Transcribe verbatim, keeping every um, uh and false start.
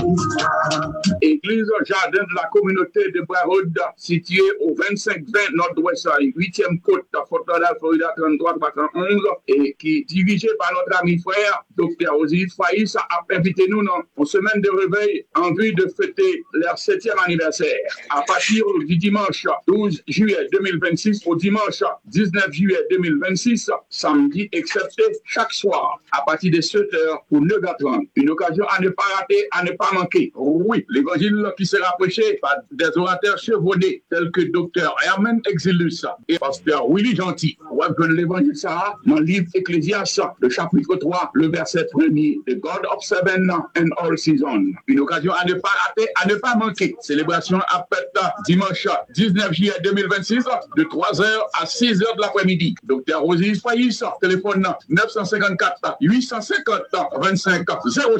Église Jardin de la communauté de Brarod, située au vingt-cinq vingt Nord-Ouest, huitième côte, Fort Lauderdale, Florida trente-trois trois cent onze, et qui est dirigée par notre ami frère, docteur Osiris Faïs, a invité nous dans une semaine de réveil en vue de fêter leur septième anniversaire. À partir du dimanche douze juillet deux mille vingt-six au dimanche dix-neuf juillet deux mille vingt-six, samedi excepté, chaque soir, à partir de sept heures pour neuf heures trente. Une occasion à ne pas rater, à ne pas manquer. Oui, l'évangile qui sera prêché par des orateurs chevronnés tels que docteur Herman Exilus et pasteur Willy Gentil. Ouais, que l'évangile sera dans le livre Ecclésiaste, le chapitre trois, le verset premier, The God of Seven and All Seasons. Une occasion à ne pas rater, à ne pas manquer. Célébration à Pète dimanche dix-neuf juillet deux mille vingt-six de trois heures à six heures de l'après-midi. docteur Osiris Faïs, téléphone neuf cent cinquante-quatre huit cent cinquante vingt-cinq zéro